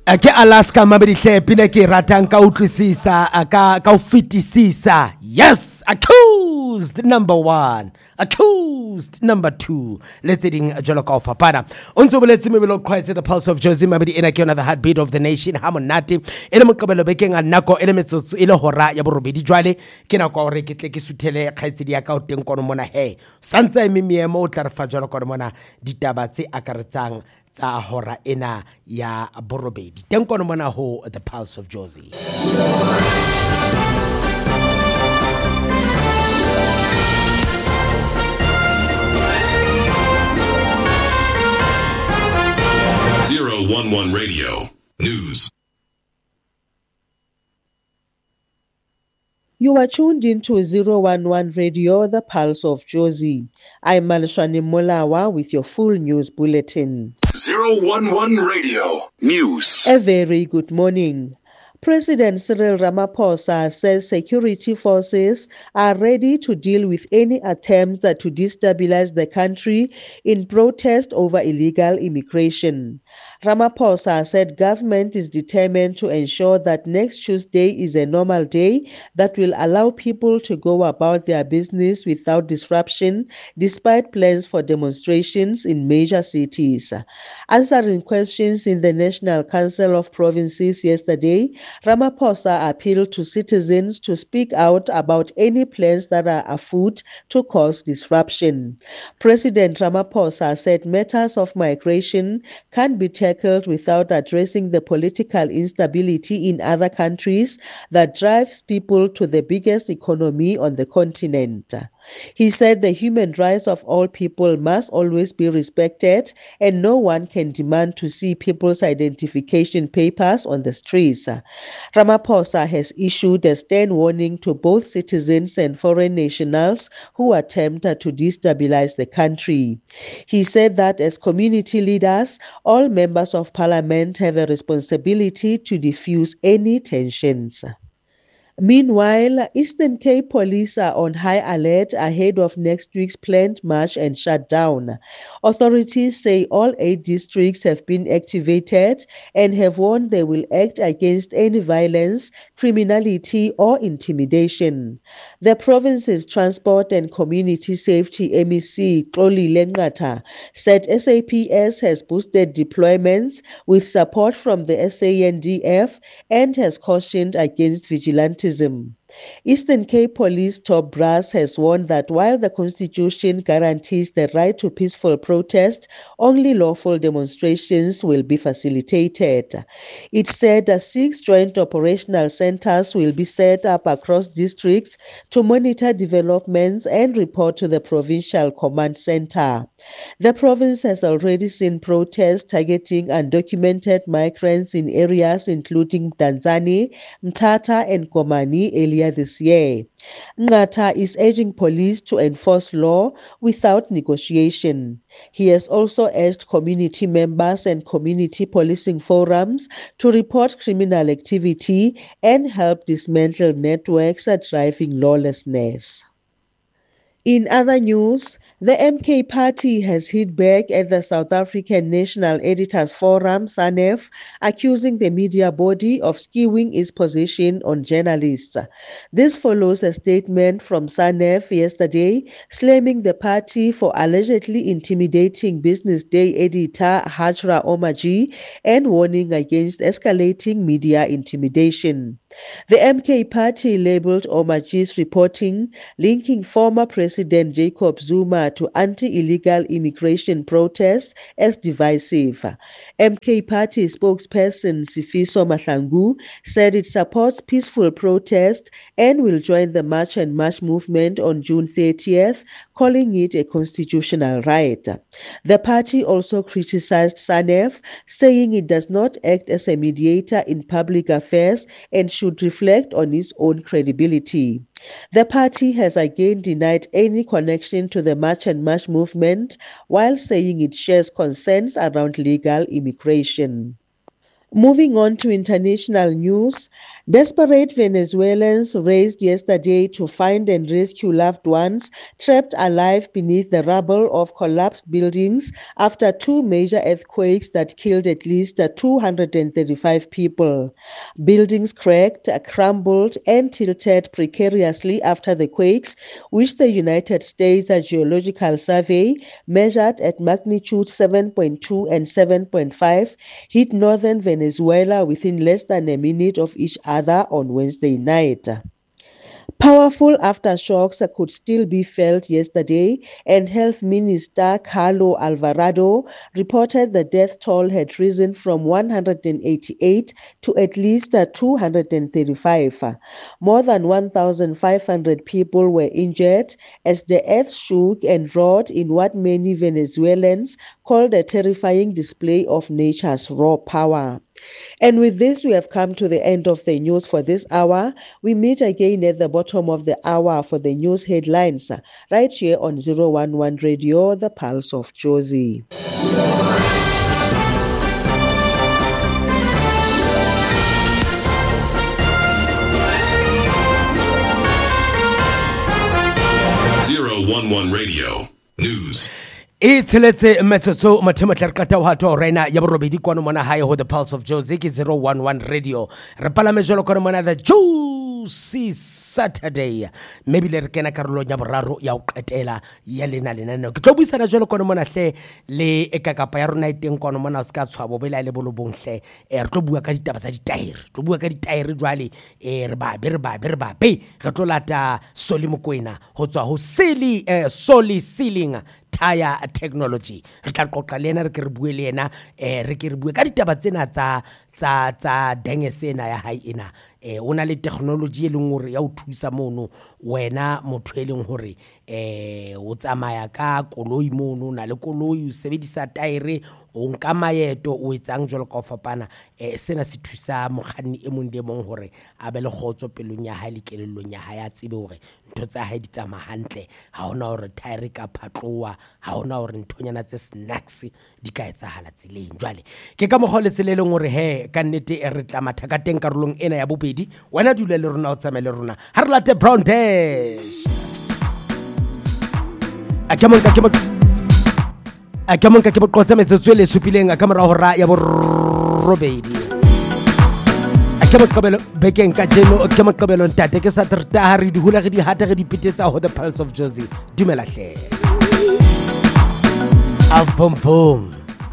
Ke Alaska mabedihle pina ke ratang ka utlwisisa ka o fetisisa. Yes, accused number 1, accused number 2. Let's ding jolo ka ofapana. Ontso boletsi mebelo khwaetse the pulse of Jozi mabedi ena ke yona the heartbeat of the nation hamonate. Ele mokabelo bekeng a nako ele metsotso ile hora ya borobedi jwale ke na kwa re ke tle ke suthele kgaitsedi ya ka o teng kono mona he. Santsa emimiemo o tla re fa jolo kono mona ditaba tse akaretsang tsa hora ena ya borobedi teng kono mona ho the pulse of Jozi. .1 Radio News. You are tuned into 011 Radio, the pulse of Jozi. I'm Malshani Molawa with your full news bulletin. 011 Radio News. A very good morning. President Cyril Ramaphosa says security forces are ready to deal with any attempts to destabilize the country in protest over illegal immigration. Ramaphosa said government is determined to ensure that next Tuesday is a normal day that will allow people to go about their business without disruption, despite plans for demonstrations in major cities. Answering questions in the National Council of Provinces yesterday, Ramaphosa appealed to citizens to speak out about any plans that are afoot to cause disruption. President Ramaphosa said matters of migration can't be tackled without addressing the political instability in other countries that drives people to the biggest economy on the continent. He said the human rights of all people must always be respected and no one can demand to see people's identification papers on the streets. Ramaphosa has issued a stern warning to both citizens and foreign nationals who attempt to destabilize the country. He said that as community leaders, all members of parliament have a responsibility to diffuse any tensions. Meanwhile, Eastern Cape police are on high alert ahead of next week's planned march and shutdown. Authorities say all 8 districts have been activated and have warned they will act against any violence, criminality or intimidation. The province's Transport and Community Safety MEC, Xoli Lengata, said SAPS has boosted deployments with support from the SANDF and has cautioned against vigilantism. Eastern Cape Police top brass has warned that while the Constitution guarantees the right to peaceful protest, only lawful demonstrations will be facilitated. It said that 6 joint operational centers will be set up across districts to monitor developments and report to the Provincial Command Center. The province has already seen protests targeting undocumented migrants in areas including Danzani, Mthatha and Komani earlier this year. Ngata is urging police to enforce law without negotiation. He has also urged community members and community policing forums to report criminal activity and help dismantle networks driving lawlessness. In other news, the MK Party has hit back at the South African National Editors Forum, SANEF, accusing the media body of skewing its position on journalists. This follows a statement from SANEF yesterday, slamming the party for allegedly intimidating Business Day editor Hajra Omaji and warning against escalating media intimidation. The MK Party labeled Omaji's reporting linking former President Jacob Zuma to anti-illegal immigration protests as divisive. MK Party spokesperson Sifiso Mahlangu said it supports peaceful protest and will join the March and March movement on June 30th, calling it a constitutional right. The party also criticized SANEF, saying it does not act as a mediator in public affairs and should reflect on its own credibility. The party has again denied any connection to the March and March movement while saying it shares concerns around legal immigration. Moving on to international news, desperate Venezuelans raced yesterday to find and rescue loved ones trapped alive beneath the rubble of collapsed buildings after two major earthquakes that killed at least 235 people. Buildings cracked, crumbled, and tilted precariously after the quakes, which the United States Geological Survey measured at magnitude 7.2 and 7.5 hit northern Venezuela within less than a minute of each other on Wednesday night. Powerful aftershocks could still be felt yesterday, and Health Minister Carlo Alvarado reported the death toll had risen from 188 to at least 235. More than 1,500 people were injured as the earth shook and roared in what many Venezuelans called a terrifying display of nature's raw power. And with this, we have come to the end of the news for this hour. We meet again at the bottom of the hour for the news headlines, right here on 011 Radio, the Pulse of Jozi. Radio News. It's let's say metsotso mathematla ka tao hato rena ya borobedi kwano mona hae ho the Pulse of Jozi ke 011 Radio re palame jolo kwano mona the Juicy Saturday maybe le re kena karolo ya boraro ya o qetela ya lena no ke tlo buisana jolo kwano mona hle le ekakapa ya rona iteng kwano mona se ka tshwabo bela le bolobong hle re tlo bua ka ditaba tsa ditaere tlo bua ka ditaere jwale re ba be re tlo lata Soli Mokoena ho tswa ho Soli Ceiling Tire Technology re tla qoqa le ena re ke re bue le ena re ke re bue ka ditaba tsena tsa dengesena ya hae ena ona le technology e leng hore ya o thusa mono wena motho e leng hore o tsamaya ka koloi mono na le koloi o sebedisa taere o nka maeto o etsang jolo ka fapana sena se thusa mokganni e mong le mong hore a be le khotso pelong ya hae le kelellong ya hae a tsebe hore ntho tsa hae di tsamaya hantle ha ona hore taere ka phatloa ha ona hore nthonyana tse snacks di ka etsahala tseleng jwale ke ka mogole tseleleng hore he ka nnete re tla mathaka teng karolong ena ya bobedi wena dula le rona o tsamaya le rona ha re late Brown Dash Akamon ka ke boqotsa metsotso le supileng ka mora hora ya borobedi Akamo bekeng ka jeno ke moqebelo ntate ke sa trta ha re di hula re di hata re di pitetsa ho the Pulse of Jozi dumela hle Avum